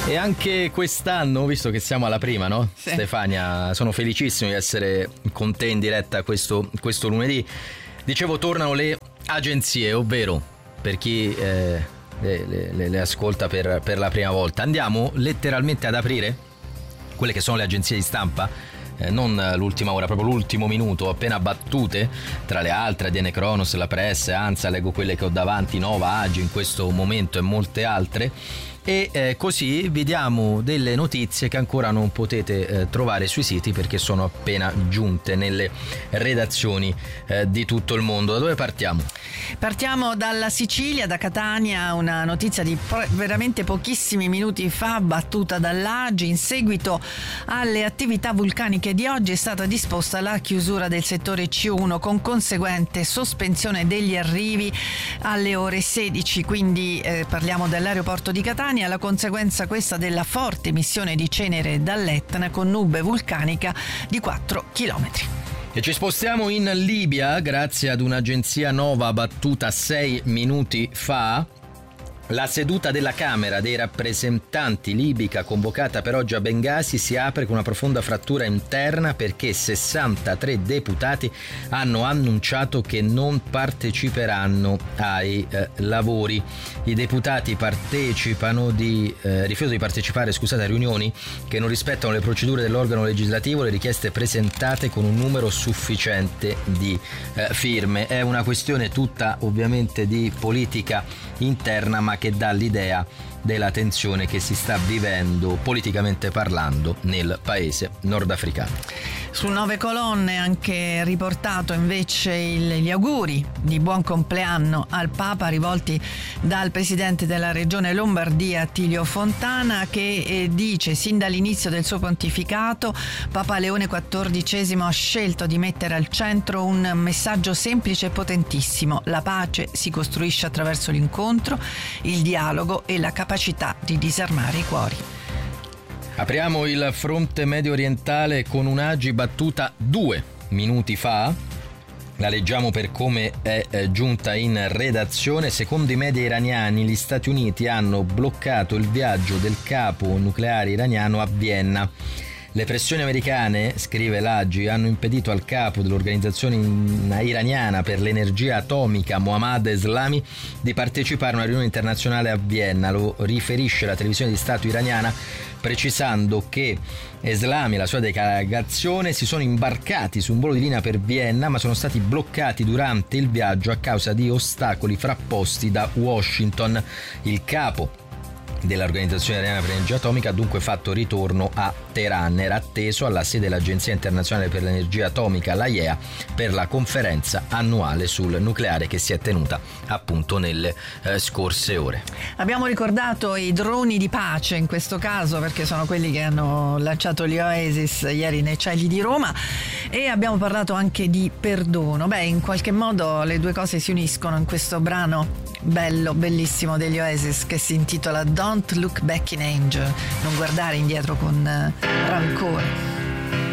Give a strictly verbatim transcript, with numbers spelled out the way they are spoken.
E anche quest'anno, visto che siamo alla prima, no? Sì. Stefania, sono felicissimo di essere con te in diretta questo, questo lunedì. Dicevo, tornano le agenzie, ovvero per chi eh, le, le, le ascolta per, per la prima volta. Andiamo letteralmente ad aprire quelle che sono le agenzie di stampa. Eh, non l'ultima ora, proprio l'ultimo minuto, appena battute tra le altre, A D N Cronos, La Press, Ansa, leggo quelle che ho davanti, Nova, Agi in questo momento e molte altre. E eh, così vi diamo delle notizie che ancora non potete eh, trovare sui siti perché sono appena giunte nelle redazioni eh, di tutto il mondo. Da dove partiamo? Partiamo dalla Sicilia, da Catania, una notizia di pro- veramente pochissimi minuti fa, battuta dall'A G I. In seguito alle attività vulcaniche di oggi è stata disposta la chiusura del settore C uno con conseguente sospensione degli arrivi alle ore sedici, quindi eh, parliamo dell'aeroporto di Catania. La conseguenza questa della forte emissione di cenere dall'Etna con nube vulcanica di quattro chilometri. E ci spostiamo in Libia grazie ad un'agenzia Nova battuta sei minuti fa. La seduta della Camera dei rappresentanti libica convocata per oggi a Bengasi si apre con una profonda frattura interna perché sessantatré deputati hanno annunciato che non parteciperanno ai eh, lavori. I deputati partecipano di eh, rifiutano di partecipare scusate, a riunioni che non rispettano le procedure dell'organo legislativo, le richieste presentate con un numero sufficiente di eh, firme. È una questione tutta ovviamente di politica interna, ma che dà l'idea della tensione che si sta vivendo politicamente parlando nel paese nordafricano. Su Nove Colonne anche riportato invece il, gli auguri di buon compleanno al Papa rivolti dal presidente della regione Lombardia Attilio Fontana, che eh, dice sin dall'inizio del suo pontificato Papa Leone quattordicesimo ha scelto di mettere al centro un messaggio semplice e potentissimo: la pace si costruisce attraverso l'incontro, il dialogo e la capacità di disarmare i cuori. Apriamo il fronte medio orientale con un'A G I battuta due minuti fa. La leggiamo per come è giunta in redazione. Secondo i media iraniani, gli Stati Uniti hanno bloccato il viaggio del capo nucleare iraniano a Vienna. Le pressioni americane, scrive l'A G I, hanno impedito al capo dell'organizzazione iraniana per l'energia atomica, Mohammad Eslami, di partecipare a una riunione internazionale a Vienna. Lo riferisce la televisione di Stato iraniana, precisando che Eslami e la sua delegazione si sono imbarcati su un volo di linea per Vienna, ma sono stati bloccati durante il viaggio a causa di ostacoli frapposti da Washington. Il capo dell'Organizzazione Iraniana per l'Energia Atomica ha dunque fatto ritorno a Teheran. Era atteso alla sede dell'Agenzia Internazionale per l'Energia Atomica, l'A I E A, per la conferenza annuale sul nucleare che si è tenuta appunto nelle eh, scorse ore. Abbiamo ricordato i droni di pace in questo caso perché sono quelli che hanno lanciato gli Oasis ieri nei cieli di Roma, e abbiamo parlato anche di perdono. Beh, in qualche modo le due cose si uniscono in questo brano bello, bellissimo degli Oasis che si intitola Don't Look Back in Anger, non guardare indietro con rancore.